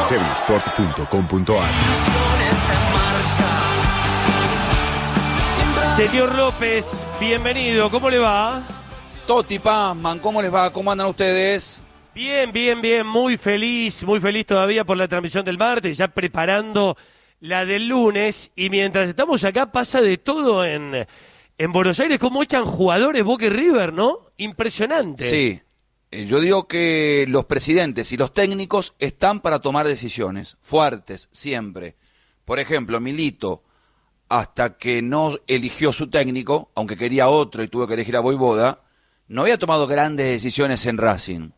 7sport.com.ar. Señor López, bienvenido, ¿cómo le va? Toti, Pazman, ¿cómo les va? ¿Cómo andan ustedes? Bien, muy feliz todavía por la transmisión del martes, ya preparando la del lunes, y mientras estamos acá pasa de todo en Buenos Aires, cómo echan jugadores Boca y River, ¿no? Impresionante. Sí, yo digo que los presidentes y los técnicos están para tomar decisiones fuertes, siempre. Por ejemplo, Milito, hasta que no eligió su técnico, aunque quería otro y tuvo que elegir a Vojvoda, no había tomado grandes decisiones en Racing.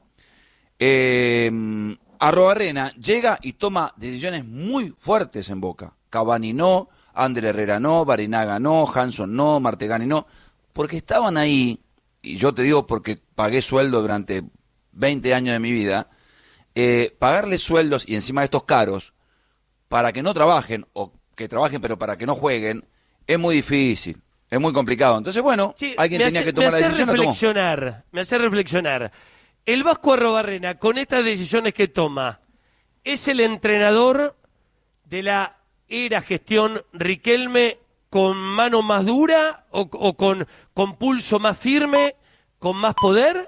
Arruabarrena llega y toma decisiones muy fuertes en Boca. Cavani no, Ander Herrera no, Barinaga no, Hanson no, Martegani no, porque estaban ahí, y yo te digo porque pagué sueldo durante 20 años de mi vida, pagarles sueldos y encima de estos caros, para que no trabajen, o que trabajen pero para que no jueguen, es muy difícil, es muy complicado. Entonces, bueno, sí, alguien tenía que tomar la decisión. Me hace reflexionar. El Vasco Arruabarrena, con estas decisiones que toma, ¿es el entrenador de la era gestión Riquelme con mano más dura o con pulso más firme, con más poder?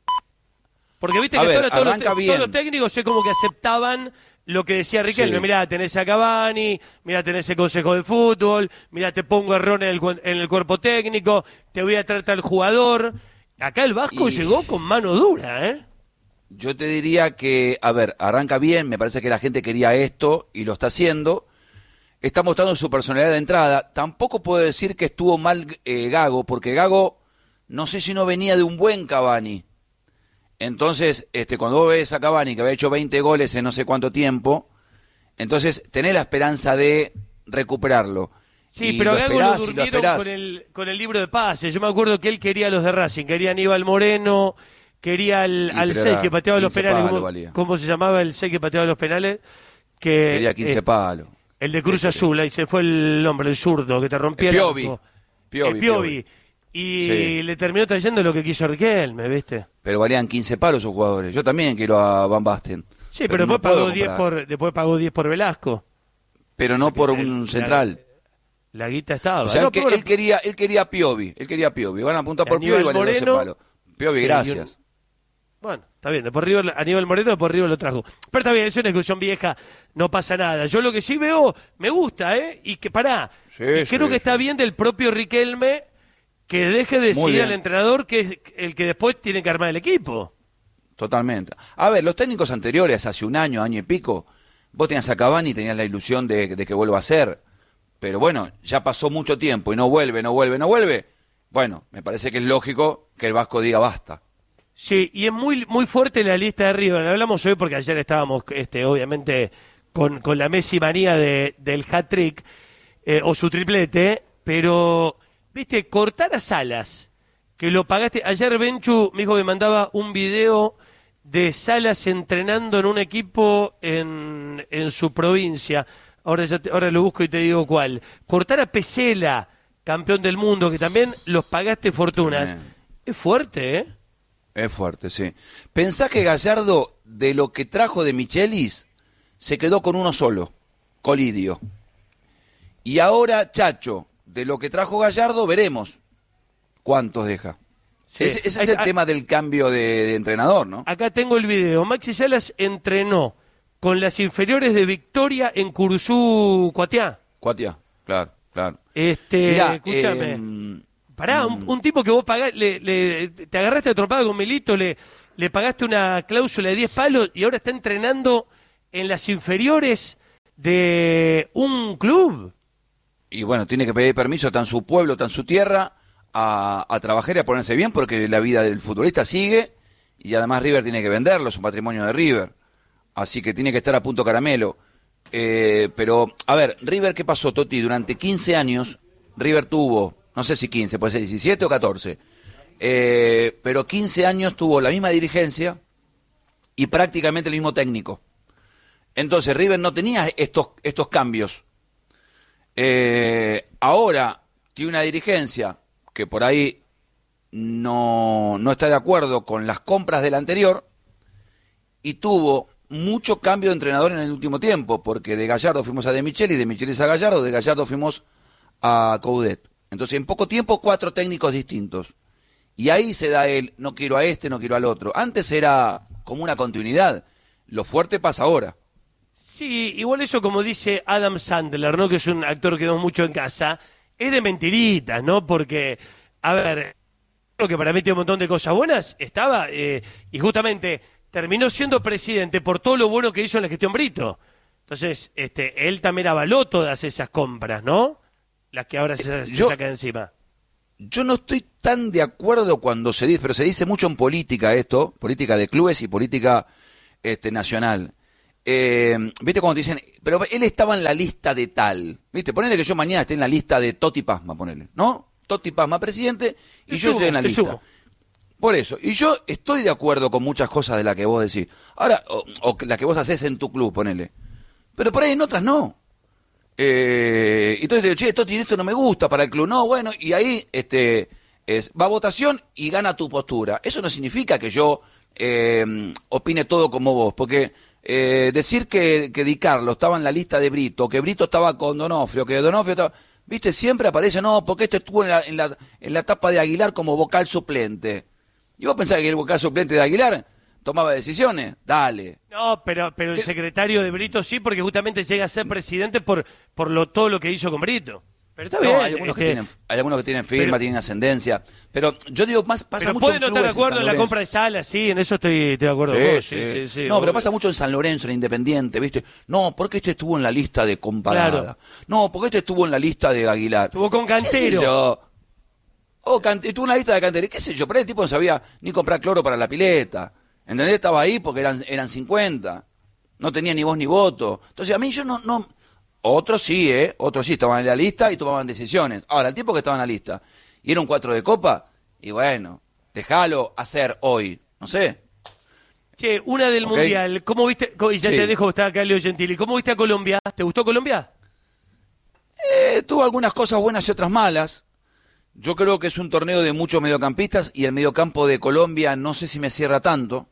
Porque viste que todos los técnicos es como que aceptaban lo que decía Riquelme. Sí. Mirá, tenés a Cavani, mirá, tenés el Consejo de Fútbol, mirá, te pongo error en el cuerpo técnico, te voy a tratar al jugador. Acá el Vasco llegó con mano dura, ¿eh? Yo te diría que, arranca bien, me parece que la gente quería esto y lo está haciendo. Está mostrando su personalidad de entrada. Tampoco puedo decir que estuvo mal Gago, porque Gago, no sé si no venía de un buen Cavani. Entonces, cuando vos ves a Cavani, que había hecho 20 goles en no sé cuánto tiempo, entonces tenés la esperanza de recuperarlo. Sí, pero a Gago lo durmieron con el libro de pases. Yo me acuerdo que él quería a los de Racing, quería a Aníbal Moreno, quería al 6 que pateaba los penales. ¿Cómo se llamaba el 6 que pateaba los penales? Quería 15 palos. El de Cruz Azul, ahí se fue el hombre, el zurdo, que te rompía el arco. Piovi. Y sí, le terminó trayendo lo que quiso Riquelme, ¿viste? Pero valían 15 palos esos jugadores. Yo también quiero a Van Basten. Sí, pero después pagó 10 por Velasco. Pero no por un central. La guita estaba. O sea, él quería a Piovi. Van a apuntar por Piovi y vale 12 palos. Piovi, sí, gracias. Bueno, está bien. Después Aníbal Moreno, por River lo trajo. Pero está bien, es una discusión vieja, no pasa nada. Yo lo que sí veo, me gusta, y que creo que está bien del propio Riquelme que deje de decir al entrenador que es el que después tiene que armar el equipo. Totalmente. A ver, los técnicos anteriores, hace un año y pico, vos tenías a Cavani y tenías la ilusión de que vuelva a ser. Pero bueno, ya pasó mucho tiempo y no vuelve. Bueno, me parece que es lógico que el Vasco diga basta. Sí, y es muy fuerte la lista de River. Hablamos hoy porque ayer estábamos, obviamente, con la Messi manía del hat-trick o su triplete, pero, viste, cortar a Salas, que lo pagaste. Ayer Benchu, mi hijo, me mandaba un video de Salas entrenando en un equipo en su provincia. Ahora lo busco y te digo cuál. Cortar a Pesela, campeón del mundo, que también los pagaste fortunas. Es fuerte, ¿eh? Es fuerte, sí. Pensá que Gallardo, de lo que trajo de Michelis, se quedó con uno solo, Colidio. Y ahora, Chacho, de lo que trajo Gallardo, veremos cuántos deja. Sí. Ese es el tema del cambio de entrenador, ¿no? Acá tengo el video. Maxi Salas entrenó con las inferiores de Victoria en Curuzú, Cuatiá. Claro. Mirá, escúchame. Pará, un tipo que vos pagás, te agarraste a trompada con Milito, le pagaste una cláusula de 10 palos y ahora está entrenando en las inferiores de un club. Y bueno, tiene que pedir permiso, está en su pueblo, está en su tierra, a trabajar y a ponerse bien, porque la vida del futbolista sigue y además River tiene que venderlo, es un patrimonio de River. Así que tiene que estar a punto caramelo. Pero, a ver, River, ¿qué pasó, Toti? Durante 15 años, River tuvo, no sé si 15, puede ser 17 o 14, pero 15 años tuvo la misma dirigencia y prácticamente el mismo técnico. Entonces, River no tenía estos cambios. Ahora tiene una dirigencia que por ahí no está de acuerdo con las compras del anterior, y tuvo mucho cambio de entrenador en el último tiempo, porque de Gallardo fuimos a De Michelis, de Michelis a Gallardo, de Gallardo fuimos a Coudet. Entonces, en poco tiempo, 4 técnicos distintos. Y ahí se da el, no quiero a este, no quiero al otro. Antes era como una continuidad. Lo fuerte pasa ahora. Sí, igual eso, como dice Adam Sandler, ¿no? Que es un actor que vemos mucho en casa, es de mentiritas, ¿no? Porque, a ver, lo que para mí tiene un montón de cosas buenas, estaba, y justamente terminó siendo presidente por todo lo bueno que hizo en la gestión Brito. Entonces, él también avaló todas esas compras, ¿no? Las que ahora se saca de encima. Yo no estoy tan de acuerdo cuando se dice, pero se dice mucho en política esto, política de clubes y política nacional. ¿Viste cuando te dicen, pero él estaba en la lista de tal? ¿Viste? Ponele que yo mañana esté en la lista de Totti Pasma, ponele, ¿no? Totti Pasma presidente y yo estoy en la lista. Por eso, y yo estoy de acuerdo con muchas cosas de las que vos decís. Ahora, o la que vos hacés en tu club, ponele. Pero por ahí en otras no. Entonces digo, che, Totti, esto no me gusta para el club. No, bueno, y ahí va a votación y gana tu postura. Eso no significa que yo opine todo como vos, porque decir que Di Carlo estaba en la lista de Brito, que Brito estaba con Donofrio, que Donofrio estaba... Viste, siempre aparece, no, porque estuvo en la etapa de Aguilar como vocal suplente. ¿Y vos pensás que el vocal suplente de Aguilar tomaba decisiones? Dale. No, pero el secretario de Brito sí, porque justamente llega a ser presidente por todo lo que hizo con Brito. Pero está bien. Hay algunos que tienen firma, tienen ascendencia. Pero yo digo, pasa pero mucho pueden no estar de acuerdo en la compra de Salas, sí, en eso estoy de acuerdo con vos. Sí, no, pero pasa mucho en San Lorenzo, en Independiente, ¿viste? No, porque estuvo en la lista de Comparada. Claro. No, porque estuvo en la lista de Aguilar. Estuvo con Cantero. Estuvo en la lista de Cantero. ¿Qué sé yo? Pero el tipo no sabía ni comprar cloro para la pileta. ¿Entendés? Estaba ahí porque eran 50. No tenía ni voz ni voto. Entonces a mí yo no... Otros sí, estaban en la lista y tomaban decisiones. Ahora, el tiempo que estaba en la lista y era un 4 de copa, y bueno, déjalo hacer hoy, no sé. Che, una del Mundial, ¿cómo viste? Y ya te dejo, está acá Leo Gentili. ¿Cómo viste a Colombia? ¿Te gustó Colombia? Tuvo algunas cosas buenas y otras malas. Yo creo que es un torneo de muchos mediocampistas y el mediocampo de Colombia no sé si me cierra tanto.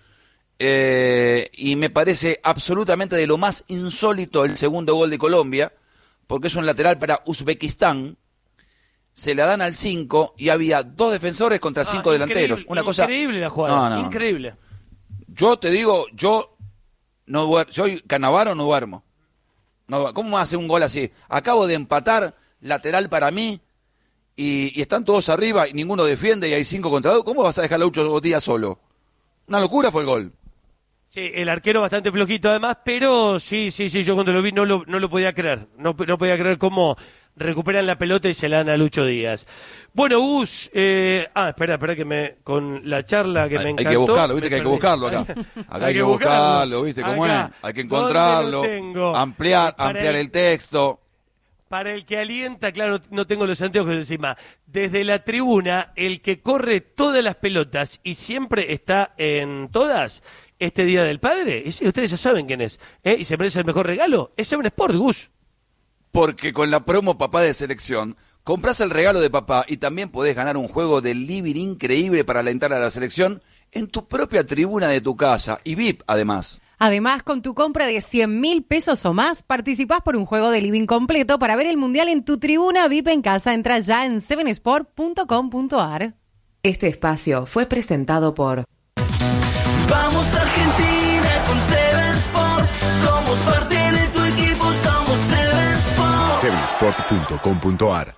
Y me parece absolutamente de lo más insólito el segundo gol de Colombia, porque es un lateral para Uzbekistán, se la dan al 5 y había 2 defensores contra 5 delanteros. Una cosa increíble la jugada, increíble. Yo te digo, yo no duermo, soy Cannavaro, no duermo. ¿Cómo me hace un gol así? Acabo de empatar, lateral para mí, y están todos arriba y ninguno defiende y hay 5 contra 2. ¿Cómo vas a dejar a Lucho Botilla solo? Una locura fue el gol. Sí, el arquero bastante flojito además, pero sí, yo cuando lo vi no lo podía creer. No podía creer cómo recuperan la pelota y se la dan a Lucho Díaz. Bueno, Gus, espera que con la charla que me encantó. Hay que buscarlo, viste que hay que buscarlo acá. Acá hay que buscarlo, viste cómo es. Hay que encontrarlo, ampliar el texto. Para el que alienta, claro, no tengo los anteojos encima. Desde la tribuna, el que corre todas las pelotas y siempre está en todas, este Día del Padre, ese ustedes ya saben quién es, y se merece el mejor regalo, es Seven Sport, Gus. Porque con la promo Papá de Selección, compras el regalo de papá y también podés ganar un juego de living increíble para alentar a la selección en tu propia tribuna de tu casa, y VIP además. Además, con tu compra de 100.000 pesos o más, participás por un juego de living completo para ver el Mundial en tu tribuna VIP en casa. Entra ya en sevensport.com.ar. Este espacio fue presentado por... Vamos Argentina con Seven Sport. Somos parte de tu equipo, somos Seven Sport. Sevensport.com.ar.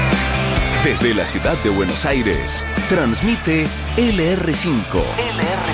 Desde la ciudad de Buenos Aires, transmite LR5.